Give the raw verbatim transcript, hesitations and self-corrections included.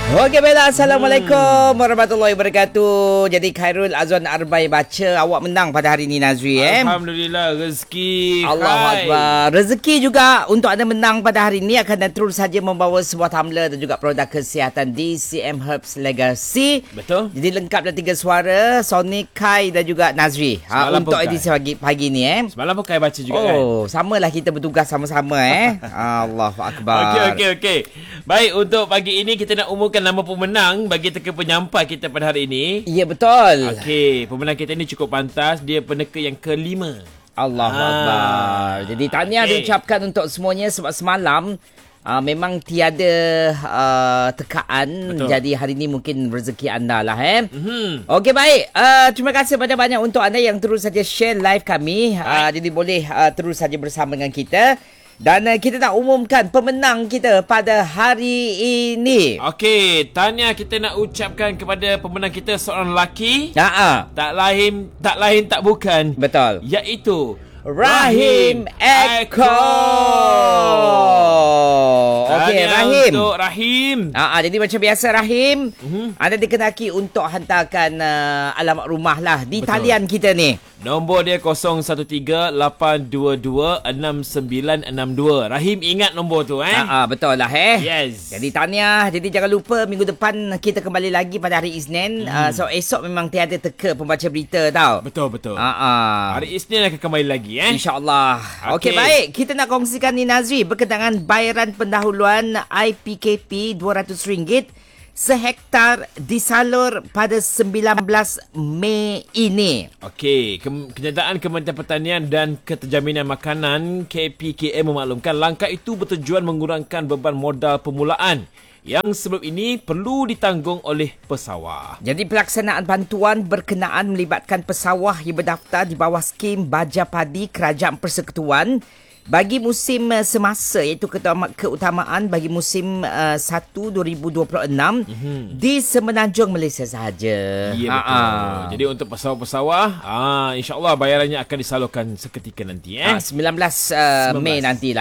Okey, baiklah. Assalamualaikum hmm. warahmatullahi wabarakatuh. Jadi Khairul Azwan Arbai baca awak menang pada hari ini, Nazri. Eh? Alhamdulillah, rezeki. Allahu Akbar. Rezeki juga untuk anda menang pada hari ini akan terus saja membawa sebuah tumbler dan juga produk kesihatan D C M Herbs Legacy. Betul. Jadi lengkap dan tiga suara, Sonic, Kai dan juga Nazri. Ha, untuk edisi pagi, pagi ni. Eh? Semalam pun Kai baca juga oh, kan? Oh, samalah kita bertugas sama-sama. eh. Allahu Akbar. Okey, okey, okey. Baik, untuk pagi ini kita nak umumkan nama pemenang bagi teka penyampai kita pada hari ini. Ya, betul. Okey, pemenang kita ni cukup pantas. Dia peneka yang kelima. Allahu ha. Akbar. Jadi tahniah okay. diucapkan untuk semuanya sebab semalam uh, memang tiada uh, tekaan. Betul. Jadi hari ini mungkin rezeki anda lah. Eh? Mm-hmm. Okey, baik. Uh, terima kasih banyak-banyak untuk anda yang terus saja share live kami. Uh, jadi boleh uh, terus saja bersama dengan kita. Dan uh, kita nak umumkan pemenang kita pada hari ini. Okey, tahniah kita nak ucapkan kepada pemenang kita seorang lelaki. Ha. Tak lain tak lain tak bukan. Betul. Iaitu Rahim Eko. Okey, Rahim. Untuk Rahim. Ah, jadi macam biasa Rahim, uh-huh. anda dikenaki untuk hantarkan uh, alamat rumah lah di Betul. Talian kita ni. Nombor dia kosong satu tiga lapan dua dua enam sembilan enam dua. Rahim ingat nombor tu eh? Ah, betul lah eh. Yes. Jadi tahniah. Jadi jangan lupa minggu depan kita kembali lagi pada hari Isnin. Hmm. Uh, so esok memang tiada teka pembaca berita tau. Betul betul. Ah, ah. Hari Isnin akan kembali lagi eh. InsyaAllah. Okey, okay, baik. Kita nak kongsikan ni Nazri berkenaan bayaran pendahuluan I P K P dua ratus ringgit sehektar disalur pada sembilan belas Mei ini. Okey, Ke- kenyataan Kementerian Pertanian dan Keterjaminan Makanan K P K M memaklumkan langkah itu bertujuan mengurangkan beban modal permulaan yang sebelum ini perlu ditanggung oleh pesawah. Jadi pelaksanaan bantuan berkenaan melibatkan pesawah yang berdaftar di bawah skim Baja Padi Kerajaan Persekutuan bagi musim uh, semasa, iaitu keutamaan bagi musim uh, satu dua ribu dua puluh enam mm-hmm. di Semenanjung Malaysia sahaja. Ya, betul. Ha-ha. Jadi untuk pesawah-pesawah, ah, insya-Allah bayarannya akan disalurkan seketika nanti eh. Ah, sembilan belas uh, Mei nantilah.